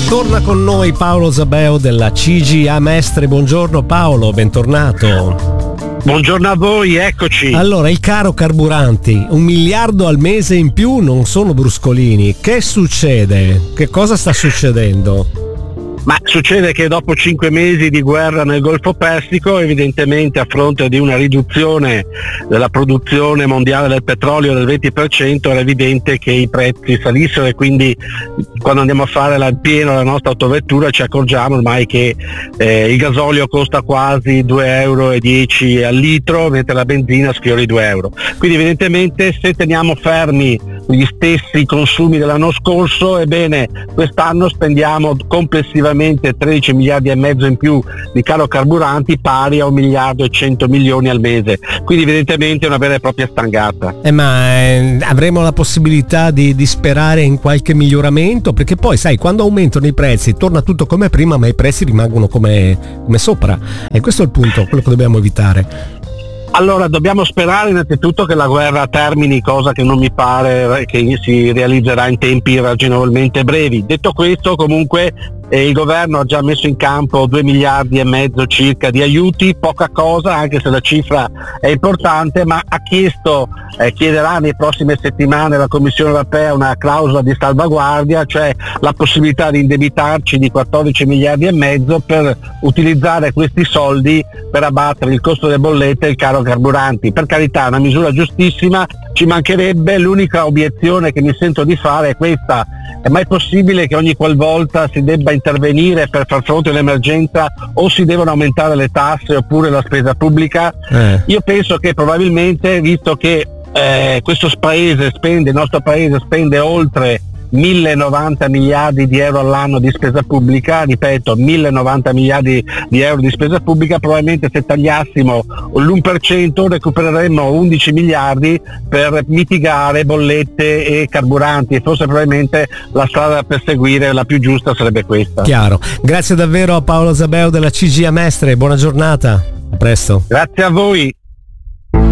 Torna con noi Paolo Zabeo della CGA Mestre. Buongiorno Paolo, bentornato. Buongiorno a voi, eccoci. Allora, il caro carburanti, 1 miliardo al mese in più non sono bruscolini. Che succede? Che cosa sta succedendo? Ma succede che dopo 5 mesi di guerra nel Golfo Persico, evidentemente a fronte di una riduzione della produzione mondiale del petrolio del 20%, era evidente che i prezzi salissero, e quindi quando andiamo a fare il pieno della nostra autovettura ci accorgiamo ormai che il gasolio costa quasi 2,10 euro al litro, mentre la benzina sfiora i 2 euro. Quindi evidentemente se teniamo fermi gli stessi consumi dell'anno scorso, ebbene quest'anno spendiamo complessivamente 13 miliardi e mezzo in più di caro carburanti, pari a 1 miliardo e 100 milioni al mese. Quindi evidentemente è una vera e propria stangata. Avremo la possibilità di sperare in qualche miglioramento, perché poi sai, quando aumentano i prezzi torna tutto come prima, ma i prezzi rimangono come sopra, e questo è il punto, quello che dobbiamo evitare. Allora, dobbiamo sperare innanzitutto che la guerra termini, cosa che non mi pare che si realizzerà in tempi ragionevolmente brevi. Detto questo, comunque il governo ha già messo in campo 2 miliardi e mezzo circa di aiuti, poca cosa anche se la cifra è importante, ma ha chiederà nelle prossime settimane alla Commissione europea una clausola di salvaguardia, cioè la possibilità di indebitarci di 14 miliardi e mezzo per utilizzare questi soldi per abbattere il costo delle bollette e il caro carburanti. Per carità, una misura giustissima, ci mancherebbe. L'unica obiezione che mi sento di fare è questa: è mai possibile che ogni qualvolta si debba intervenire per far fronte all'emergenza o si devono aumentare le tasse oppure la spesa pubblica? Io penso che probabilmente, visto che il nostro paese spende oltre 1.090 miliardi di euro all'anno di spesa pubblica, ripeto 1.090 miliardi di euro di spesa pubblica, probabilmente se tagliassimo l'1% recupereremmo 11 miliardi per mitigare bollette e carburanti, e forse probabilmente la strada da perseguire, la più giusta, sarebbe questa. Chiaro. Grazie davvero a Paolo Zabeo della CGA Mestre, buona giornata, a presto. Grazie a voi.